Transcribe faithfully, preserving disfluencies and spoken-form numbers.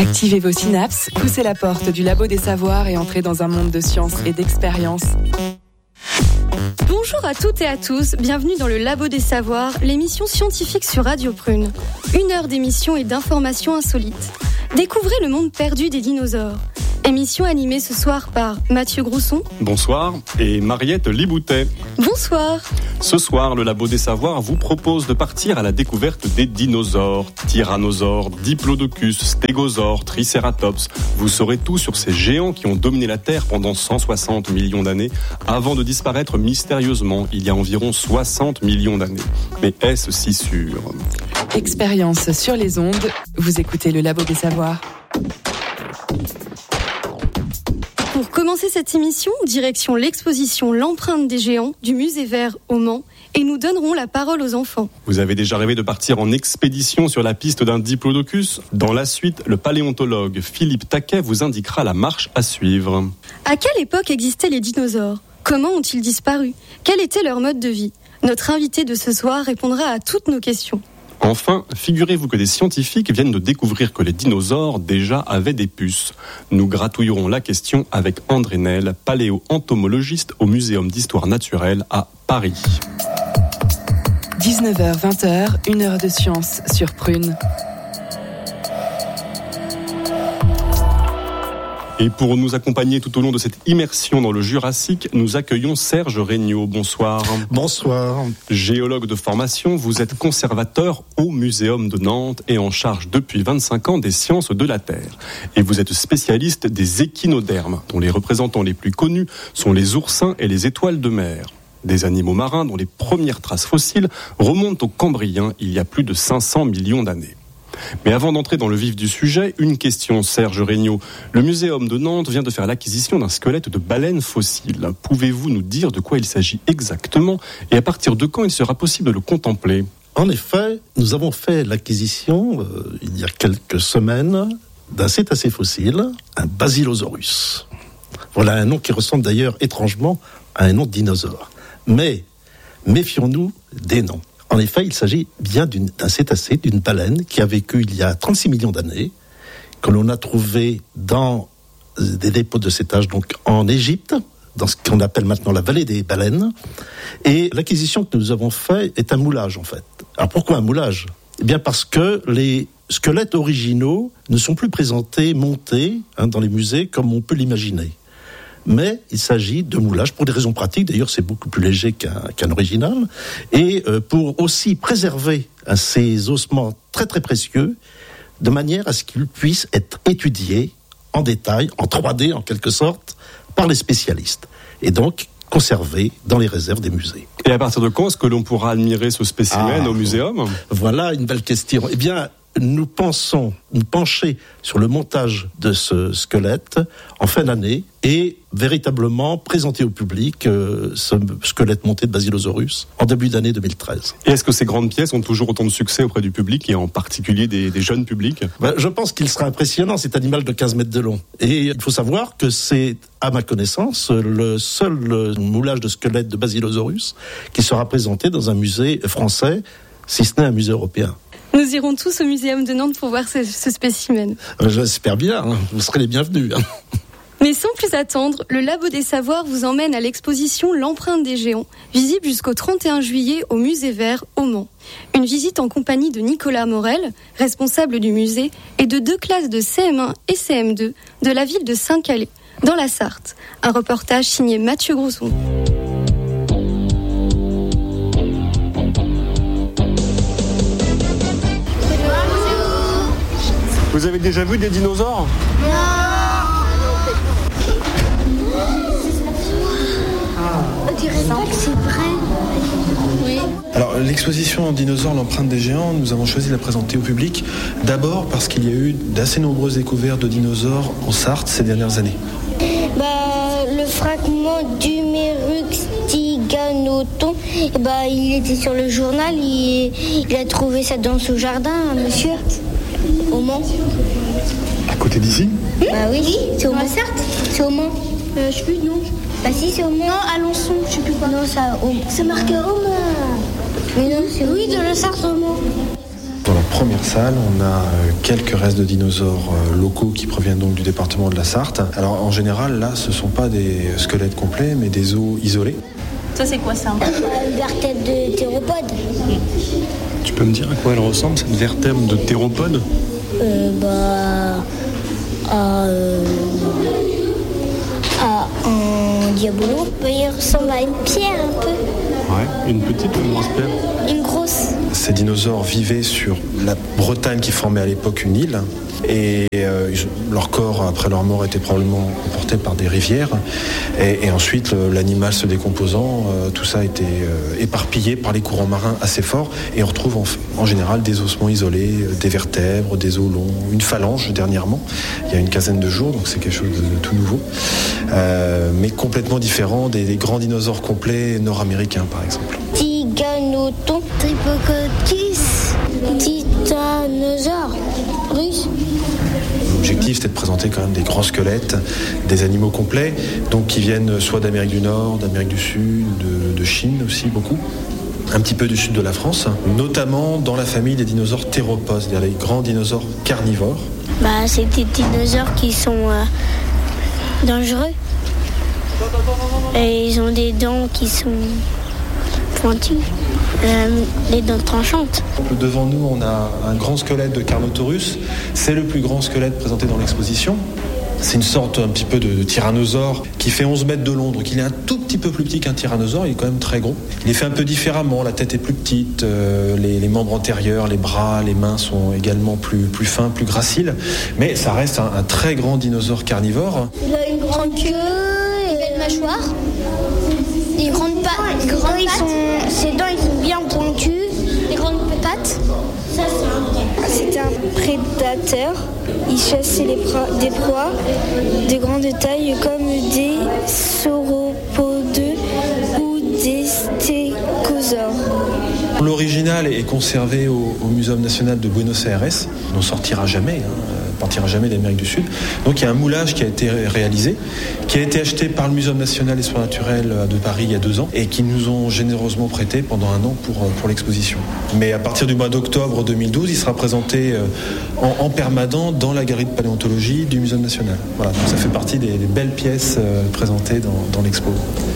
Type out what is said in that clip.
Activez vos synapses, poussez la porte du labo des savoirs et entrez dans un monde de science et d'expérience. Bonjour à toutes et à tous, bienvenue dans le Labo des Savoirs, l'émission scientifique sur Radio Prune. Une heure d'émission et d'informations insolites. Découvrez le monde perdu des dinosaures. Émission animée ce soir par Mathieu Grousson. Bonsoir. Et Mariette Liboutet. Bonsoir. Ce soir, le Labo des Savoirs vous propose de partir à la découverte des dinosaures. Tyrannosaures, Diplodocus, Stégosaures, Triceratops. Vous saurez tout sur ces géants qui ont dominé la Terre pendant cent soixante millions d'années avant de disparaître mystérieusement il y a environ soixante millions d'années. Mais est-ce si sûr ? Expérience sur les ondes, vous écoutez le Labo des Savoirs. Pour commencer cette émission, direction l'exposition L'empreinte des géants du musée Vert au Mans et nous donnerons la parole aux enfants. Vous avez déjà rêvé de partir en expédition sur la piste d'un Diplodocus ? Dans la suite, le paléontologue Philippe Taquet vous indiquera la marche à suivre. À quelle époque existaient les dinosaures ? Comment ont-ils disparu ? Quel était leur mode de vie ? Notre invité de ce soir répondra à toutes nos questions. Enfin, figurez-vous que des scientifiques viennent de découvrir que les dinosaures déjà avaient des puces. Nous gratouillerons la question avec André Nel, paléo-entomologiste au Muséum d'Histoire Naturelle à Paris. dix-neuf heures vingt, une heure de science sur Prune. Et pour nous accompagner tout au long de cette immersion dans le Jurassique, nous accueillons Serge Regnault. Bonsoir. Bonsoir. Géologue de formation, vous êtes conservateur au Muséum de Nantes et en charge depuis vingt-cinq ans des sciences de la Terre. Et vous êtes spécialiste des échinodermes, dont les représentants les plus connus sont les oursins et les étoiles de mer. Des animaux marins dont les premières traces fossiles remontent au Cambrien il y a plus de cinq cents millions d'années. Mais avant d'entrer dans le vif du sujet, une question, Serge Regnault. Le Muséum de Nantes vient de faire l'acquisition d'un squelette de baleine fossile. Pouvez-vous nous dire de quoi il s'agit exactement et à partir de quand il sera possible de le contempler ? En effet, nous avons fait l'acquisition, euh, il y a quelques semaines, d'un cétacé fossile, un Basilosaurus. Voilà un nom qui ressemble d'ailleurs étrangement à un nom de dinosaure. Mais méfions-nous des noms. En effet, il s'agit bien d'une, d'un cétacé, d'une baleine qui a vécu il y a trente-six millions d'années, que l'on a trouvé dans des dépôts de cétage, donc en Égypte, dans ce qu'on appelle maintenant la vallée des baleines. Et l'acquisition que nous avons faite est un moulage, en fait. Alors pourquoi un moulage ? Eh bien parce que les squelettes originaux ne sont plus présentés, montés hein, dans les musées comme on peut l'imaginer. Mais il s'agit de moulage pour des raisons pratiques. D'ailleurs, c'est beaucoup plus léger qu'un, qu'un original. Et euh, pour aussi préserver hein, ces ossements très très précieux, de manière à ce qu'ils puissent être étudiés en détail, en trois D en quelque sorte, par les spécialistes. Et donc conservés dans les réserves des musées. Et à partir de quand est-ce que l'on pourra admirer ce spécimen ah, au muséum ? Voilà une belle question. Eh bien, nous pensons nous pencher sur le montage de ce squelette en fin d'année et véritablement présenter au public euh, ce squelette monté de Basilosaurus en début d'année deux mille treize. Et est-ce que ces grandes pièces ont toujours autant de succès auprès du public et en particulier des, des jeunes publics ? Ben, je pense qu'il sera impressionnant, cet animal de quinze mètres de long. Et il faut savoir que c'est, à ma connaissance, le seul moulage de squelette de Basilosaurus qui sera présenté dans un musée français, si ce n'est un musée européen. Nous irons tous au Muséum de Nantes pour voir ce, ce spécimen. J'espère bien, hein. Vous serez les bienvenus. Hein. Mais sans plus attendre, le Labo des Savoirs vous emmène à l'exposition L'empreinte des géants, visible jusqu'au trente et un juillet au Musée Vert au Mans. Une visite en compagnie de Nicolas Morel, responsable du musée, et de deux classes de C M un et C M deux de la ville de Saint-Calais, dans la Sarthe. Un reportage signé Mathieu Grousson. Vous avez déjà vu des dinosaures ? Non. On dirait pas que c'est vrai. Oui. Alors, l'exposition Dinosaures, l'empreinte des géants, nous avons choisi de la présenter au public. D'abord parce qu'il y a eu d'assez nombreuses découvertes de dinosaures en Sarthe ces dernières années. Bah, le fragment d'Huméruxtiganoton, bah, il était sur le journal, il, il a trouvé ça dans son jardin, monsieur. Au Mans. À côté d'ici ? Bah oui, c'est au Mans. Certes, c'est au Mans. Euh, je sais plus, non. Bah si, c'est au Mans. Non, à Alençon, je sais plus quoi. Non, ça, au... c'est marqué au Mans. Mais non, c'est oui, de la Sarthe au Mans. Dans la première salle, on a quelques restes de dinosaures locaux qui proviennent donc du département de la Sarthe. Alors en général, là, ce ne sont pas des squelettes complets, mais des os isolés. Ça, c'est quoi ça? Une vertèbre de théropode. Tu peux me dire à quoi elle ressemble, cette vertèbre de théropode? Euh, bah... à... Euh, à un diabolo. Il ressemble à une pierre un peu. Ouais, une petite ou une grosse pierre? Une grosse. Ces dinosaures vivaient sur la Bretagne qui formait à l'époque une île. Et euh, leur corps, après leur mort, était probablement emporté par des rivières. Et, et ensuite, le, l'animal se décomposant, euh, tout ça a été euh, éparpillé par les courants marins assez forts. Et on retrouve en, en général des ossements isolés, des vertèbres, des os longs, une phalange dernièrement, il y a une quinzaine de jours, donc c'est quelque chose de, de tout nouveau. Euh, mais complètement différent des, des grands dinosaures complets nord-américains, par exemple. Tiganoton, Tripocotis, Titanosaure, russe. L'objectif, c'était de présenter quand même des grands squelettes, des animaux complets, donc qui viennent soit d'Amérique du Nord, d'Amérique du Sud, de, de Chine aussi beaucoup, un petit peu du sud de la France, notamment dans la famille des dinosaures théropodes, c'est-à-dire les grands dinosaures carnivores. Bah, c'est des dinosaures qui sont euh, dangereux. Et ils ont des dents qui sont pointues, euh, les dents tranchantes. Devant nous, on a un grand squelette de Carnotaurus. C'est le plus grand squelette présenté dans l'exposition. C'est une sorte un petit peu de, de tyrannosaure qui fait onze mètres de long. Donc il est un tout petit peu plus petit qu'un tyrannosaure, il est quand même très gros. Il est fait un peu différemment, la tête est plus petite, euh, les, les membres antérieurs, les bras, les mains sont également plus, plus fins, plus graciles. Mais ça reste un, un très grand dinosaure carnivore. Il a une grande queue, une belle mâchoire, des grandes pattes. Ses dents, ils sont, ses dents ils sont bien pointues, des grandes pattes. C'était un prédateur. Il chassait les proies, des proies de grande taille comme des sauropodes ou des stégosaures. L'original est conservé au, au Muséum national de Buenos Aires. On n'en sortira jamais, hein, partira jamais d'Amérique du Sud. Donc il y a un moulage qui a été réalisé, qui a été acheté par le Muséum national d'histoire naturelle de Paris il y a deux ans et qui nous ont généreusement prêté pendant un an pour, pour l'exposition. Mais à partir du mois d'octobre deux mille douze, il sera présenté en, en permanent dans la galerie de paléontologie du Muséum national. Voilà, donc ça fait partie des, des belles pièces présentées dans, dans l'expo.